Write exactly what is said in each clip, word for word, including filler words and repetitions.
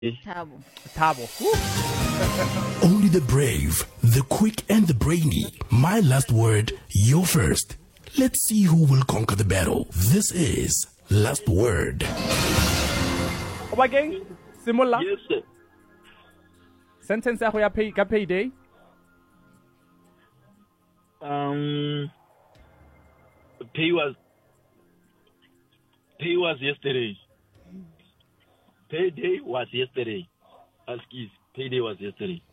Thabo. Thabo. Only the brave, the quick and the brainy. My last word, your first. Let's see who will conquer the battle. This is Last Word. Okay, Simola. Yes, sir. Sentence ya go ya pay ka payday. Um, pay was pay was yesterday. Payday was yesterday. Excuse, payday was yesterday.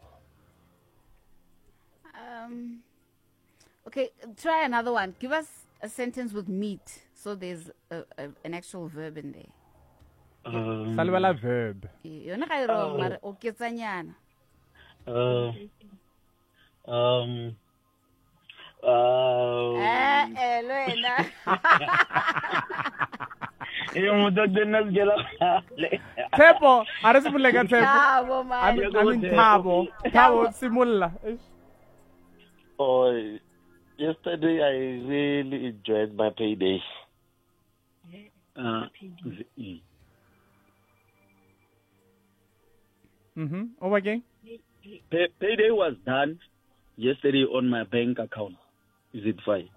Um. Okay, try another one. Give us a sentence with meat, so there's a, a, an actual verb in there. Um, Salwela verb. Yona ga iro mara o ketsanyana. Uh, um. Uh, Eh, eh, Luena. Tepo, ara simula ka Tepo. Thabo, man. I mean, I mean Thabo. Thabo simula. Oh, yesterday I really enjoyed my payday. Uh, Mhm. Over again. pay, payday was done yesterday on my bank account. Is it fine?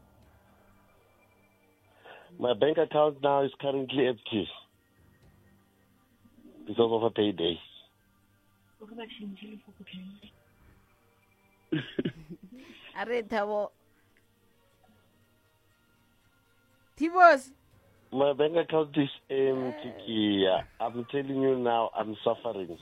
My bank account now is currently empty because of a payday. Are Thabo. Tibos. My bank account is empty. Kia. I'm telling you now, I'm suffering.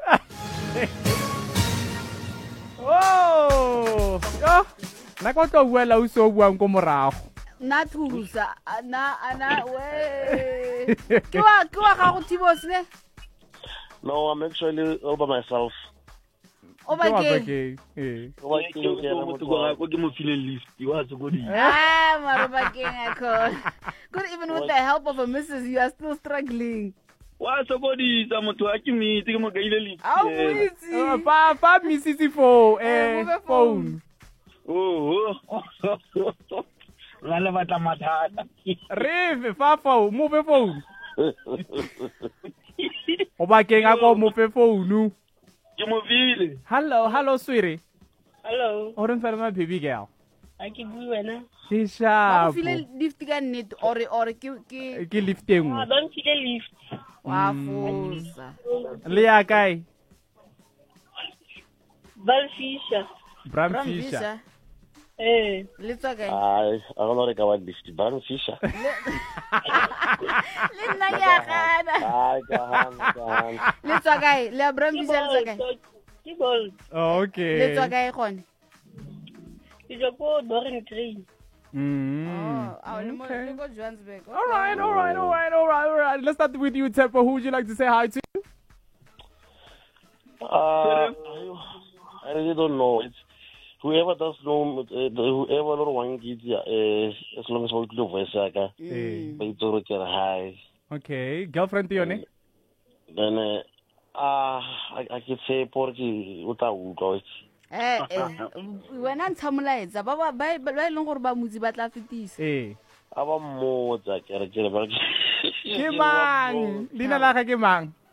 Oh! Yo! Nakotla o buela o se o buang ko morago. Na thusa ana ana we. Ke wa ke wa ga go Tibos ne? No, I'm actually all by myself. O ba ke? Okay. Eh. Over here, yeah, I'm Go give me feeling lift. You are so good. Ah, mara ba ke ngakho. Good, even with the help of a missus, you are still struggling. Wa so good is I'm to ask me to mo gaile lift. How Uh, easy. Fa fa misisi for Eh, eh move phone. Oh. Ngale batla mathata. Re fa phone, move phone. O ba ke nga ko move phone. Ke mo vile. Hello, hello sweetie. Hello, O re mfela ma baby girl. a ke bue wena. Ke Ba sharp. go file lift ka net or or ke ke Ke lifteng. Ah, don't feel a lift. wa fosa. Le ya kai. Valfisha. Bram From Fisher. Visa. Eh, Le tswa kae? I, I don't know about this. Brown Fisher. Le nna ya kana. Hi, Gahan, Gahan. Le tswa kae? Le Abraham Visa le tswa kae? ke bol. Okay. Le tswa kae gone? Ke jo ko Doring Train. Mm. Oh, ah, le mo Okay. le go Johannesburg. All right, all right, all right, all right, all right. Let's start with you, Tepo. Who would you like to say hi to? Uh, I really don't know. It's whoever does know, uh, whoever don't want it, uh, as long as we do voice, I can. Eh. But it's all okay. Hi. Okay. Girlfriend to you, ne? Then, uh, uh, I, I could say, Porky, without go. Eh eh. Wena ntshamolaetsa ba ba ba ba e leng gore ba mutsi ba tla fetisa. Eh. Aba mmotsa ke re ke re ba Ke mang? Lina la ka ke mang?